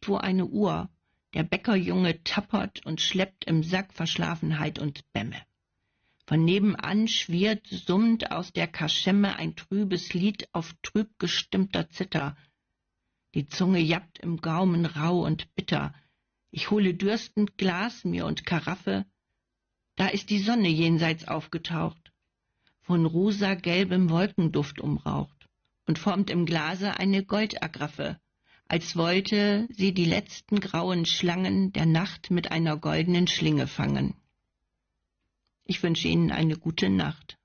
irgendwo eine Uhr. Der Bäckerjunge tappert und schleppt im Sack Verschlafenheit und Bämme. Von nebenan schwirrt, summend aus der Kaschemme ein trübes Lied auf trüb gestimmter Zither. Die Zunge jappt im Gaumen rau und bitter. Ich hole dürstend Glas mir und Karaffe. Da ist die Sonne jenseits aufgetaucht, von rosa-gelbem Wolkenduft umraucht und formt im Glase eine Goldagraffe, als wollte sie die letzten grauen Schlangen der Nacht mit einer goldenen Schlinge fangen. Ich wünsche Ihnen eine gute Nacht.